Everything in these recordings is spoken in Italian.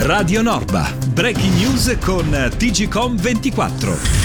Radio Norba, breaking news con TGcom 24.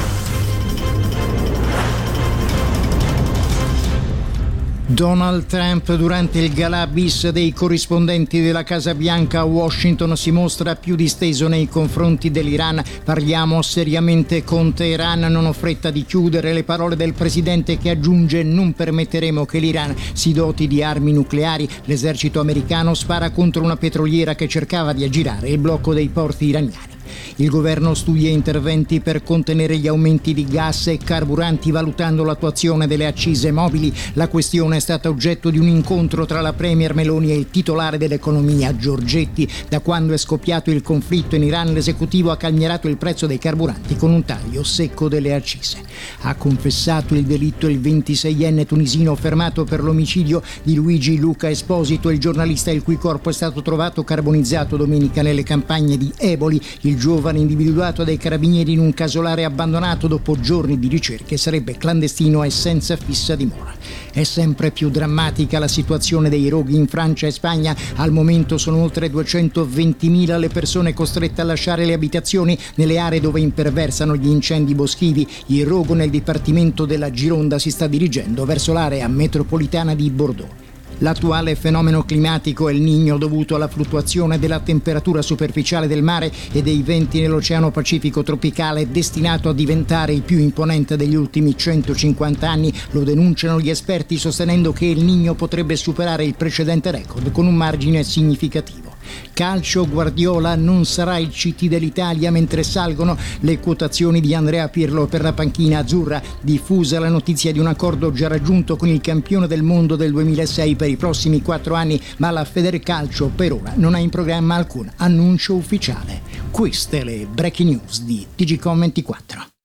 Donald Trump durante il gala bis dei corrispondenti della Casa Bianca a Washington si mostra più disteso nei confronti dell'Iran. Parliamo seriamente con Teheran, non ho fretta di chiudere. Le parole del presidente che aggiunge: non permetteremo che l'Iran si doti di armi nucleari. L'esercito americano spara contro una petroliera che cercava di aggirare il blocco dei porti iraniani. Il governo studia interventi per contenere gli aumenti di gas e carburanti valutando l'attuazione delle accise mobili. La questione è stata oggetto di un incontro tra la premier Meloni e il titolare dell'economia Giorgetti. Da quando è scoppiato il conflitto in Iran, l'esecutivo ha calmierato il prezzo dei carburanti con un taglio secco delle accise. Ha confessato il delitto il 26enne tunisino fermato per l'omicidio di Luigi Luca Esposito, il giornalista il cui corpo è stato trovato carbonizzato domenica nelle campagne di Eboli. Il giovane, individuato dai carabinieri in un casolare abbandonato dopo giorni di ricerche, sarebbe clandestino e senza fissa dimora. È sempre più drammatica la situazione dei roghi in Francia e Spagna. Al momento sono oltre 220.000 le persone costrette a lasciare le abitazioni nelle aree dove imperversano gli incendi boschivi. Il rogo nel dipartimento della Gironda si sta dirigendo verso l'area metropolitana di Bordeaux. L'attuale fenomeno climatico El Niño, dovuto alla fluttuazione della temperatura superficiale del mare e dei venti nell'Oceano Pacifico tropicale, è destinato a diventare il più imponente degli ultimi 150 anni. Lo denunciano gli esperti, sostenendo che El Niño potrebbe superare il precedente record con un margine significativo. Calcio, Guardiola non sarà il CT dell'Italia, mentre salgono le quotazioni di Andrea Pirlo per la panchina azzurra. Diffusa la notizia di un accordo già raggiunto con il campione del mondo del 2006 per i prossimi 4 anni, ma la Federcalcio per ora non ha in programma alcun annuncio ufficiale. Queste le breaking news di TGcom 24.